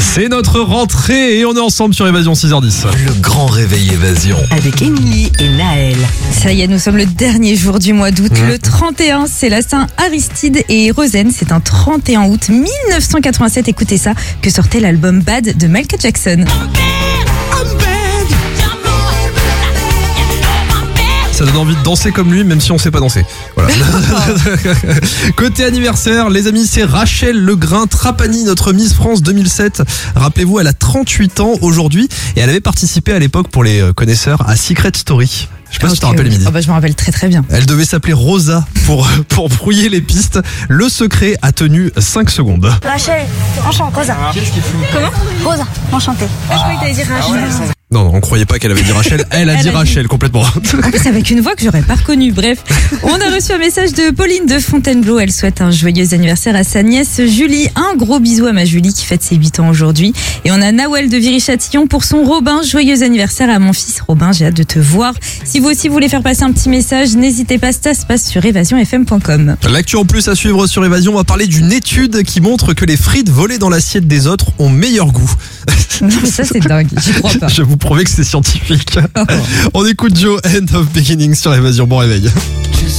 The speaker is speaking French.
C'est notre rentrée et on est ensemble sur Évasion 6h10. Le grand réveil Évasion. Avec Émilie et Naël. Ça y est, nous sommes le dernier jour du mois d'août. Le 31, c'est la Saint-Aristide et Rosen. C'est un 31 août 1987. Écoutez ça, que sortait l'album Bad de Michael Jackson. Ça donne envie de danser comme lui, même si on sait pas danser. Voilà. Côté anniversaire, les amis, c'est Rachel Legrain-Trapani, notre Miss France 2007. Rappelez-vous, elle a 38 ans aujourd'hui et elle avait participé à l'époque, pour les connaisseurs, à Secret Story. Je sais pas si tu te rappelles, Émilie. Je me rappelle très très bien. Elle devait s'appeler Rosa pour brouiller les pistes. Le secret a tenu 5 secondes. Rachel, enchantée. Rosa. Comment Rosa, enchantée. Je croyais que t'allais dire Rachel. Non, on croyait pas qu'elle avait dit Rachel. Elle a dit Rachel, complètement. En plus, avec une voix que j'aurais pas reconnue. Bref, on a reçu un message de Pauline de Fontainebleau. Elle souhaite un joyeux anniversaire à sa nièce Julie. Un gros bisou à ma Julie qui fête ses 8 ans aujourd'hui. Et on a Nawel de Viry-Châtillon pour son Robin. Joyeux anniversaire à mon fils Robin. J'ai hâte de te voir. Si vous aussi voulez faire passer un petit message, n'hésitez pas. Ça se passe sur évasionfm.com. L'actu en plus à suivre sur Évasion. On va parler d'une étude qui montre que les frites volées dans l'assiette des autres ont meilleur goût. Non, ça c'est dingue. J'y crois pas. Je vous promets que c'est scientifique. On écoute Joe, End of Beginning sur Évasion. Bon réveil.